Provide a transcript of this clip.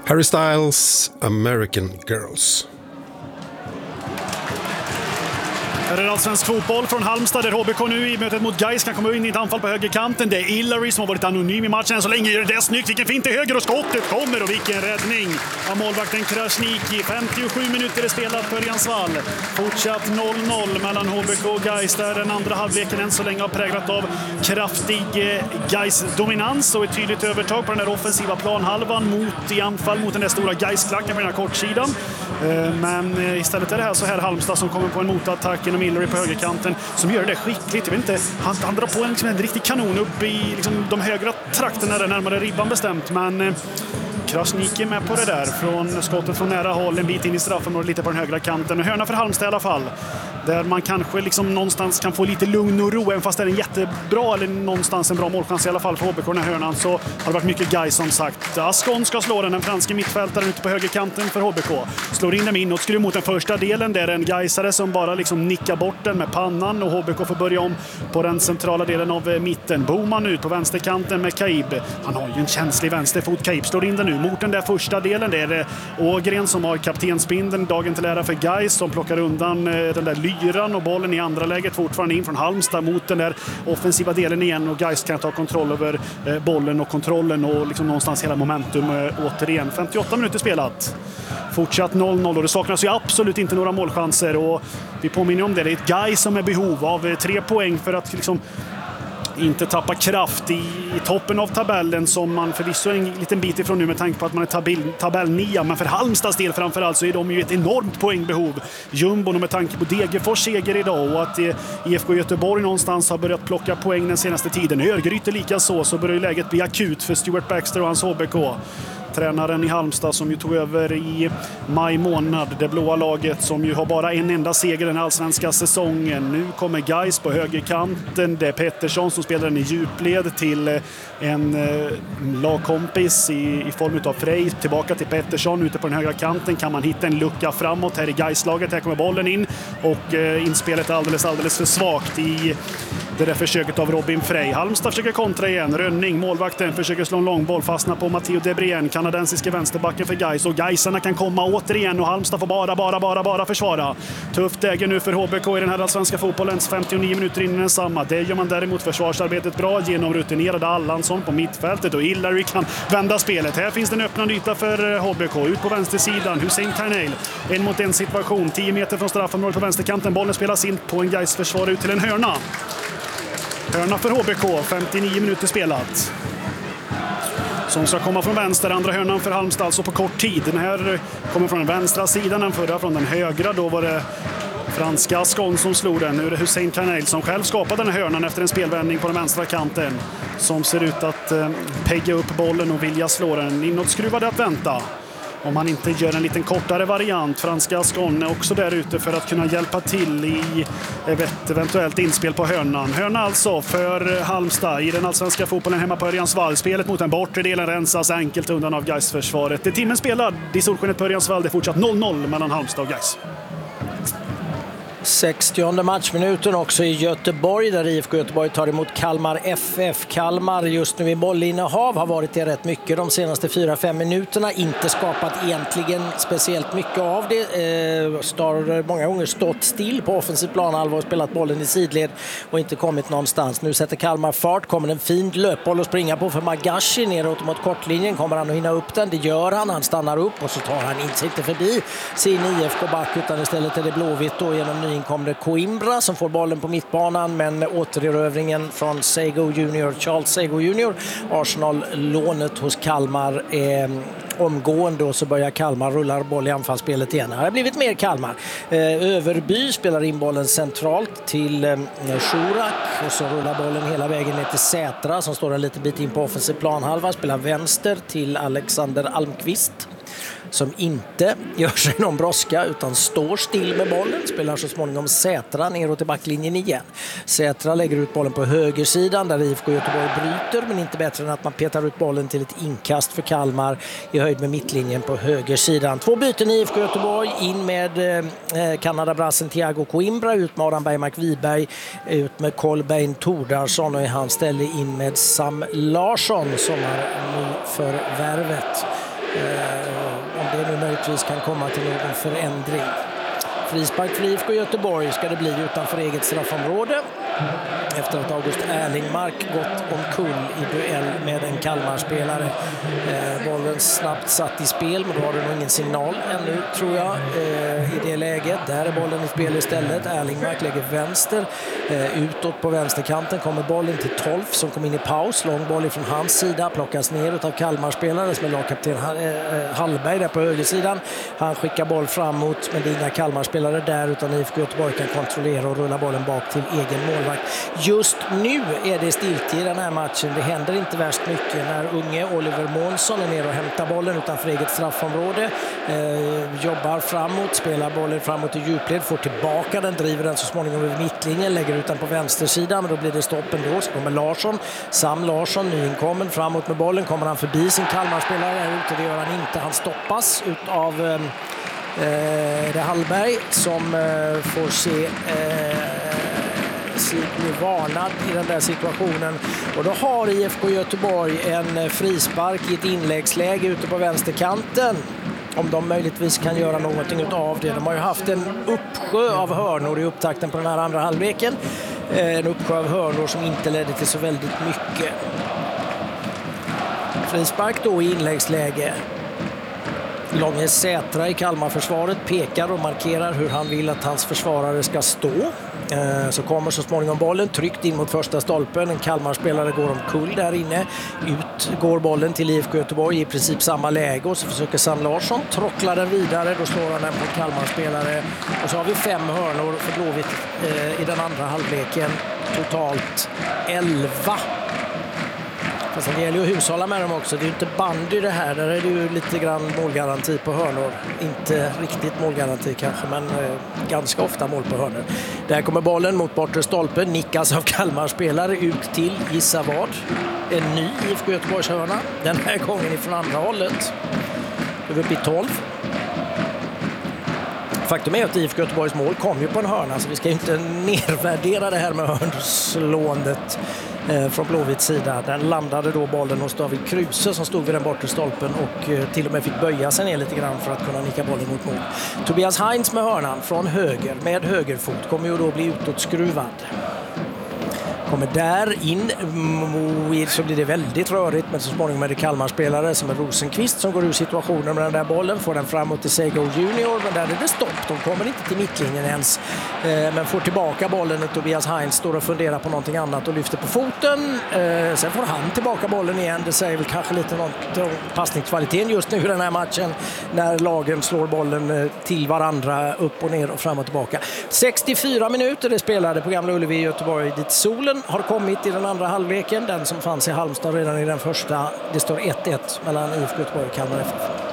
Harry Styles, American Girls. Här är allsvensk fotboll från Halmstad där HBK nu i mötet mot Gais kan komma in i ett anfall på högerkanten. Det är Hillary som har varit anonym i matchen så länge. Gör det snyggt, vilken fint till höger och skottet kommer och vilken räddning av målvakten Krasniqi. 57 minuter är spelat på Örjansvall. Fortsatt 0-0 mellan HBK och Gais där den andra halvleken än så länge har präglat av kraftig Gais dominans och ett tydligt övertag på den där offensiva planhalvan i anfall mot den där stora Gais-klacken på den här kortsidan. Men istället är det här så här Halmstad som kommer på en motattack genom Hillary på högerkanten som gör det skickligt. Jag vet inte, han drar på en riktig kanon upp i liksom, de högra trakterna där närmare ribban bestämt. Men Krasniqi är med på det där. Från skottet från nära håll, en bit in i straffområdet lite på den högra kanten. Och hörna för Halmstad i alla fall. Där man kanske liksom någonstans kan få lite lugn och ro. Även fast det är en jättebra eller någonstans en bra målchans i alla fall för HBK den här hörnan så har det varit mycket Gais som sagt. Ascon ska slå den franska mittfältaren ute på högerkanten för HBK. Slår in den inåt, skruv mot den första delen. Det är en Gaisare som bara liksom nickar bort den med pannan och HBK får börja om på den centrala delen av mitten. Boman ut på vänsterkanten med Kaib. Han har ju en känslig vänsterfot. Kaib slår in den nu mot den där första delen. Det är Ågren som har kaptensbindeln dagen till ära för Gais som plockar undan den där lyran och bollen i andra läget fortfarande in från Halmstad mot den där offensiva delen igen och Gais kan ta kontroll över bollen och kontrollen och liksom någonstans hela momentum återigen. 58 minuter spelat. Fortsatt 0-0 och det saknas ju absolut inte några målchanser och vi påminner om det. Det är ett Gais som är behov av 3 poäng för att liksom inte tappa kraft i toppen av tabellen som man förvisso är en liten bit ifrån nu med tanke på att man är tabellnia. Men för Halmstads del framförallt så är de ju ett enormt poängbehov. Jumbon och med tanke på Degerfors seger idag och att IFK Göteborg någonstans har börjat plocka poäng den senaste tiden. Örgryte lika så börjar ju läget bli akut för Stuart Baxter och hans HBK. Tränaren i Halmstad som ju tog över i maj månad. Det blåa laget som ju har bara en enda seger den allsvenska säsongen. Nu kommer Gais på högerkanten. Det är Pettersson som spelar den i djupled till en lagkompis i form av Frej. Tillbaka till Pettersson ute på den högra kanten. Kan man hitta en lucka framåt här i Gais-laget. Här kommer bollen in och inspelet är alldeles för svagt i det där försöket av Robin Frey. Halmstad försöker kontra igen. Rönning, målvakten, försöker slå en lång boll. Fastnar på Matteo Debrien, kanadensiska vänsterbacken för Gais. Och Gaisarna kan komma återigen och Halmstad får bara försvara. Tufft läge nu för HBK i den här allsvenska fotbollens 59 minuter in i densamma. Det gör man däremot försvarsarbetet bra genom rutinerade Allansson på mittfältet och Hillary kan vända spelet. Här finns det en öppnad yta för HBK. Ut på vänstersidan, Hussein Karneil. En mot en situation, 10 meter från straffområdet på vänsterkanten. Bollen spelas in på en Gais-försvar ut till en hörna. Hörna för HBK, 59 minuter spelat. Som ska komma från vänster, andra hörnan för Halmstad alltså på kort tid. Den här kommer från den vänstra sidan, den förra från den högra. Då var det franska Ascon som slog den. Nu är det Hussein Karneil som själv skapade den här hörnan efter en spelvändning på den vänstra kanten. Som ser ut att pegga upp bollen och vilja slå den. Inåt skruvade att vänta. Om han inte gör en liten kortare variant. Franska Ascon är också där ute för att kunna hjälpa till i ett eventuellt inspel på hörnan. Hörna alltså för Halmstad i den allsvenska fotbollen hemma på Örjansvall. Spelet mot den bortre delen rensas enkelt undan av Gais-försvaret. Det är timmen spelad i solskenet på Örjansvall. Det är fortsatt 0-0 mellan Halmstad och Gais. 60:e matchminuten också i Göteborg där IFK Göteborg tar emot Kalmar FF. Kalmar just nu i bollinnehav har varit det rätt mycket de senaste 4-5 minuterna. Inte skapat egentligen speciellt mycket av det. Har många gånger stått still på offensiv planhalva och spelat bollen i sidled och inte kommit någonstans. Nu sätter Kalmar fart, kommer en fin löpboll att springa på för Magashi neråt mot kortlinjen. Kommer han att hinna upp den? Det gör han. Han stannar upp och så tar han inte förbi sin IFK-back utan istället är det blåvitt då genom ny kommer det Coimbra som får bollen på mittbanan men återerövringen från Charles Sego Junior. Arsenal-lånet hos Kalmar är omgående och så börjar Kalmar rulla boll i anfallsspelet igen. Det har blivit mer Kalmar. Överby spelar in bollen centralt till Shurak och så rullar bollen hela vägen ner till Sätra som står en liten bit in på offensiv planhalva. Spelar vänster till Alexander Almqvist som inte gör sig någon brådska utan står still med bollen. Spelar så småningom Sätra neråt i backlinjen igen. Sätra lägger ut bollen på högersidan där IFK Göteborg bryter men inte bättre än att man petar ut bollen till ett inkast för Kalmar i höjd med mittlinjen på högersidan. 2 byten i IFK Göteborg, in med Kanadabrassen Thiago Coimbra, ut med Adam Bergmark Wiberg, ut med Kolbeinn Tordarsson och i hans ställe in med Sam Larsson som är ny för värvet. Om det nu möjligtvis kan komma till någon förändring. Frispark för IFK Göteborg ska det bli utanför eget straffområde. Efter att August Erlingmark gått omkull i duell med en Kalmar-spelare. Bollen snabbt satt i spel, men då har det nog ingen signal ännu, tror jag, i det läget. Där är bollen i spel istället. Erlingmark lägger vänster. Utåt på vänsterkanten kommer bollen till Tolf som kom in i paus. Lång boll från hans sida, plockas ner av Kalmar-spelare som är lagkapten Hallberg där på högersidan. Han skickar boll framåt, men det är inga Kalmar-spelare där, utan IFK Göteborg kan kontrollera och rulla bollen bak till egen målvakt. Just nu är det stilt i den här matchen. Det händer inte värst mycket när unge Oliver Månsson är ner och hämtar bollen utanför eget straffområde. Jobbar framåt, spelar bollen framåt i djupled, får tillbaka den, driver den så småningom över mittlinjen, lägger ut den på vänstersidan, men då blir det stopp ändå. Så kommer Larsson, Sam Larsson, nyinkommen, framåt med bollen, kommer han förbi sin Kalmar-spelare där ute, det gör han inte. Han stoppas av det Hallberg som får se blir varnad i den där situationen, och då har IFK Göteborg en frispark i ett inläggsläge ute på vänsterkanten. Om de möjligtvis kan göra någonting av det. De har ju haft en uppsjö av hörnor i upptakten på den här andra halvleken. En uppsjö av hörnor som inte ledde till så väldigt mycket. Frispark då i inläggsläge. Långe Sätra i Kalmarförsvaret pekar och markerar hur han vill att hans försvarare ska stå. Så kommer så småningom bollen tryckt in mot första stolpen. En Kalmarspelare går omkull där inne. Ut går bollen till IFK Göteborg i princip samma läge, och så försöker Sam Larsson trockla den vidare. Då slår han den på Kalmarspelare. Och så har vi 5 hörnor för Blåvitt i den andra halvleken. Totalt 11. Fast det gäller ju att hushålla med dem också. Det är ju inte bandy det här. Där är det ju lite grann målgaranti på hörnor. Inte riktigt målgaranti kanske, men ganska ofta mål på hörnor. Där kommer bollen mot bortre stolpen. Nickas av Kalmar-spelare ut till, gissa vad, en ny IFK Göteborgs hörna. Den här gången ifrån andra hållet. Över uppe i 12. Faktum är att IFK Göteborgs mål kom ju på en hörna, så vi ska inte nervärdera det här med hörnslåendet från Blåvitts sida. Den landade då bollen hos David Kruse som stod vid den bortre stolpen och till och med fick böja sig ner lite grann för att kunna nicka bollen mot mål. Tobias Heinz med hörnan från höger med högerfot kommer ju då bli utåtskruvad. Kommer där in, så blir det väldigt rörigt, men så småningom är det Kalmar-spelare som är Rosenqvist som går ur situationen med den där bollen, får den framåt till Sego Junior, men där är det stopp, de kommer inte till mittlinjen ens, men får tillbaka bollen och Tobias Heinz står och funderar på någonting annat och lyfter på foten, sen får han tillbaka bollen igen. Det säger väl kanske lite något om passningskvaliteten just nu i den här matchen, när lagen slår bollen till varandra upp och ner och fram och tillbaka. 64 minuter det spelade på Gamla Ullevi i Göteborg, dit solen har kommit i den andra halvleken. Den som fanns i Halmstad redan i den första. Det står 1-1 mellan IFK Göteborg och Kalmar FF.